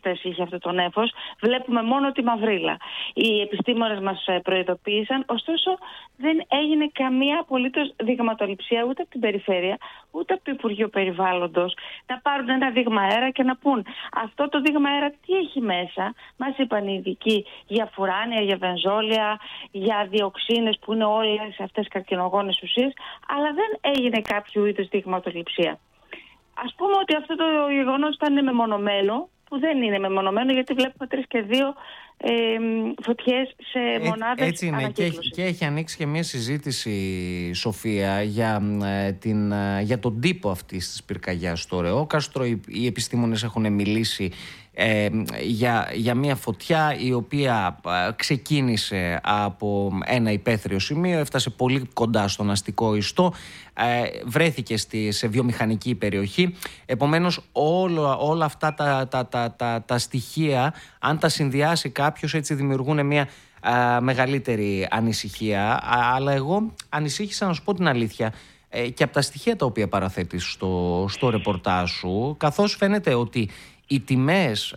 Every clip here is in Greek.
χθες είχε αυτό το νέφος. Βλέπουμε μόνο τη μαυρίλα. Οι επιστήμονες μας προειδοποίησαν, ωστόσο δεν έγινε καμία απολύτως δειγματοληψία ούτε από την περιφέρεια, ούτε από το Υπουργείο Περιβάλλοντος. Να πάρουν ένα δείγμα αέρα και να πούν αυτό το δείγμα αέρα τι έχει μέσα. Μας είπαν οι ειδικοί για φουράνια, για βενζόλια, για διοξίνες που είναι όλες αυτές καρκινογόνες ουσίες, αλλά δεν έγινε κάποιο είδους δειγματοληψία. Ας πούμε ότι αυτό το γεγονός ήταν μεμονωμένο, που δεν είναι μεμονωμένο, γιατί βλέπουμε 3 και 2 φωτιές σε μονάδες. Έτσι είναι. Και έχει ανοίξει και μια συζήτηση, Σοφία, για τον τύπο αυτής της πυρκαγιάς στο Ρεόκαστρο. Οι επιστήμονες έχουν μιλήσει για μια φωτιά η οποία ξεκίνησε από ένα υπαίθριο σημείο, έφτασε πολύ κοντά στον αστικό ιστό, βρέθηκε σε βιομηχανική περιοχή. Επομένως όλα αυτά τα στοιχεία, αν τα συνδυάσει κάποιος, έτσι δημιουργούν μια μεγαλύτερη ανησυχία. Αλλά εγώ ανησύχησα, να σου πω την αλήθεια, και από τα στοιχεία τα οποία παραθέτεις στο ρεπορτάζ σου, καθώς φαίνεται ότι οι τιμές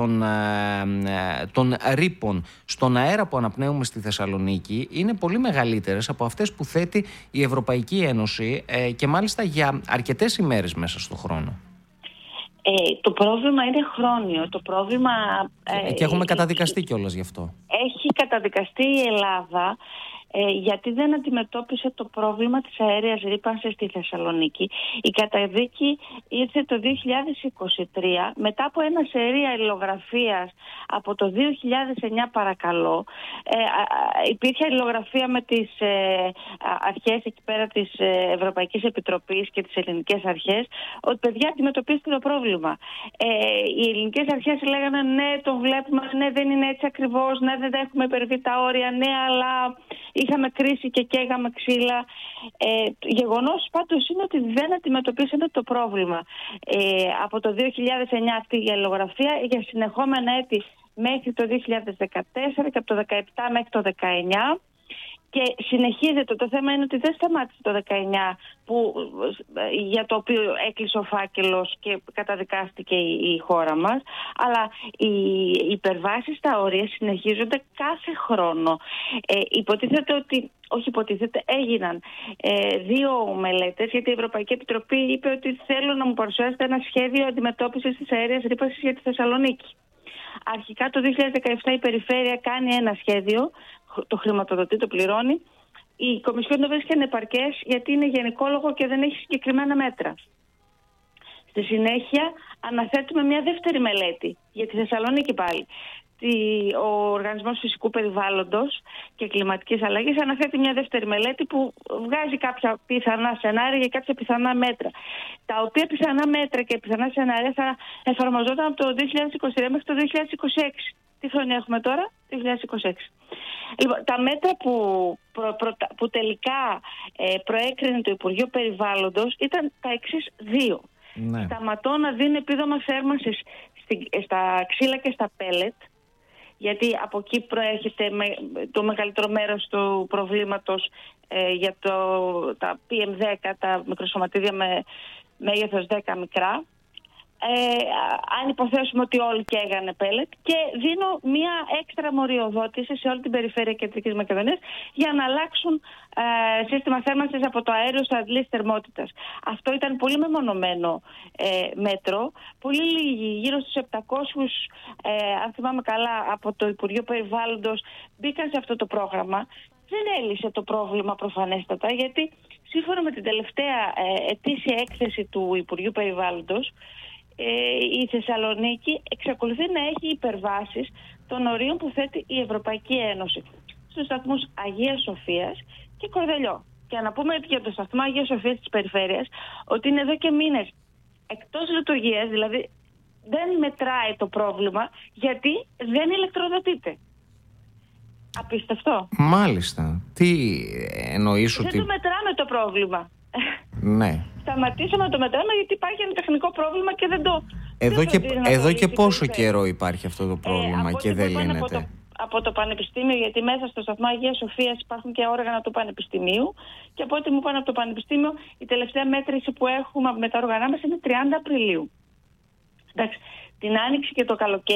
των ρήπων στον αέρα που αναπνέουμε στη Θεσσαλονίκη είναι πολύ μεγαλύτερες από αυτές που θέτει η Ευρωπαϊκή Ένωση, και μάλιστα για αρκετές ημέρες μέσα στον χρόνο. Το πρόβλημα είναι χρόνιο. Το πρόβλημα, και έχουμε καταδικαστεί κιόλας γι' αυτό. Έχει καταδικαστεί η Ελλάδα γιατί δεν αντιμετώπισε το πρόβλημα της αέριας ρύπανσης στη Θεσσαλονίκη. Η καταδίκη ήρθε το 2023 μετά από ένα σερί αλληλογραφίας από το 2009, παρακαλώ. Υπήρχε αλληλογραφία με τις αρχές εκεί πέρα της Ευρωπαϊκής Επιτροπής και τις ελληνικές αρχές ότι παιδιά αντιμετωπίστε το πρόβλημα. Οι ελληνικές αρχές λέγανε ναι, το βλέπουμε, ναι, δεν είναι έτσι ακριβώς, ναι, δεν έχουμε υπερβεί τα όρια, ναι, αλλά είχαμε κρίση και καίγαμε ξύλα. Γεγονός πάντως είναι ότι δεν αντιμετωπίσαμε το πρόβλημα. Από το 2009 αυτή η αλληλογραφία για συνεχόμενα έτη μέχρι το 2014 και από το 2017 μέχρι το 2019. Και συνεχίζεται. Το θέμα είναι ότι δεν σταμάτησε το 19 για το οποίο έκλεισε ο φάκελος και καταδικάστηκε η χώρα μας, αλλά οι υπερβάσεις στα όρια συνεχίζονται κάθε χρόνο. Υποτίθεται ότι, όχι υποτίθεται, έγιναν 2 μελέτες, γιατί η Ευρωπαϊκή Επιτροπή είπε ότι θέλω να μου παρουσιάσετε ένα σχέδιο αντιμετώπισης της αέριας ρύπανσης για τη Θεσσαλονίκη. Αρχικά το 2017 η Περιφέρεια κάνει ένα σχέδιο, το χρηματοδοτεί, το πληρώνει. Η Κομισιόν το βρίσκει ανεπαρκές γιατί είναι γενικόλογο και δεν έχει συγκεκριμένα μέτρα. Στη συνέχεια αναθέτουμε μια δεύτερη μελέτη για τη Θεσσαλονίκη πάλι. Ο Οργανισμός Φυσικού Περιβάλλοντος και Κλιματικής Αλλαγής αναθέτει μια δεύτερη μελέτη που βγάζει κάποια πιθανά σενάρια για κάποια πιθανά μέτρα. Τα οποία πιθανά μέτρα και πιθανά σενάρια θα εφαρμοζόταν από το 2023 μέχρι το 2026. Τι χρονιά έχουμε τώρα? 2026. Λοιπόν, τα μέτρα που τελικά προέκρινε το Υπουργείο Περιβάλλοντος ήταν τα εξής 2. Ναι. Σταματώ να δίνει επίδομα θέρμανσης στα ξύλα και στα πέλετ, γιατί από εκεί προέρχεται το μεγαλύτερο μέρος του προβλήματος για τα PM10, τα μικροσωματίδια με μέγεθος 10 μικρά. Αν υποθέσουμε ότι όλοι καίγανε πέλετ, και δίνω μία έξτρα μοριοδότηση σε όλη την περιφέρεια Κεντρικής Μακεδονίας για να αλλάξουν σύστημα θέρμανσης από το αέριο στα αντλήσεις θερμότητας. Αυτό ήταν πολύ μεμονωμένο μέτρο. Πολύ λίγοι, γύρω στους 700, αν θυμάμαι καλά, από το Υπουργείο Περιβάλλοντος μπήκαν σε αυτό το πρόγραμμα. Δεν έλυσε το πρόβλημα προφανέστατα, γιατί σύμφωνα με την τελευταία ετήσια έκθεση του Υπουργείου Περιβάλλοντος, η Θεσσαλονίκη εξακολουθεί να έχει υπερβάσεις των ορίων που θέτει η Ευρωπαϊκή Ένωση στους σταθμούς Αγίας Σοφίας και Κορδελιό. Και να πούμε για το σταθμό Αγίας Σοφίας της περιφέρειας ότι είναι εδώ και μήνες εκτός λειτουργίας, δηλαδή δεν μετράει το πρόβλημα γιατί δεν ηλεκτροδοτείται. Απίστευτο. Μάλιστα. Τι εννοείς ότι... Δεν το μετράμε το πρόβλημα. Ναι. Σταματήσαμε να το μετράμε γιατί υπάρχει ένα τεχνικό πρόβλημα και δεν το... Εδώ και πόσο καιρό υπάρχει αυτό το πρόβλημα και δεν λύνεται? Από το Πανεπιστήμιο, γιατί μέσα στο σταθμό Αγίας Σοφίας υπάρχουν και όργανα του Πανεπιστημίου, και από ό,τι μου είπαν από το Πανεπιστήμιο η τελευταία μέτρηση που έχουμε με τα όργανα μας είναι 30 Απριλίου. Εντάξει, την Άνοιξη και το καλοκαίρι